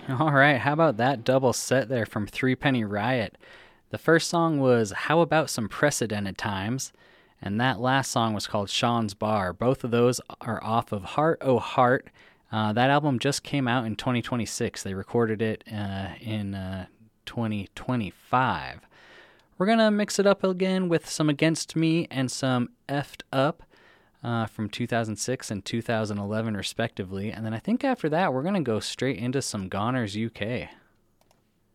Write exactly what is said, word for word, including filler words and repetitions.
All right, how about that double set there from Three Penny Riot? The first song was How About Some Precedented Times, and that last song was called Sean's Bar. Both of those are off of Heart Oh Heart. Uh, that album just came out in twenty twenty-six. They recorded it uh, in uh, twenty twenty-five. We're going to mix it up again with some Against Me and some Effed Up uh, from two thousand six and two thousand eleven, respectively. And then I think after that, we're going to go straight into some Goners U K.